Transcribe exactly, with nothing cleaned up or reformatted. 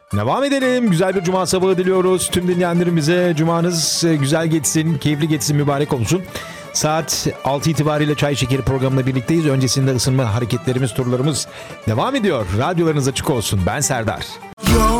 Devam edelim. Güzel bir cuma sabahı diliyoruz. Tüm dinleyenlerimize cumanız güzel geçsin, keyifli geçsin, mübarek olsun. Saat altı itibariyle Çay Şekeri programında birlikteyiz. Öncesinde ısınma hareketlerimiz, turlarımız devam ediyor. Radyolarınız açık olsun. Ben Serdar.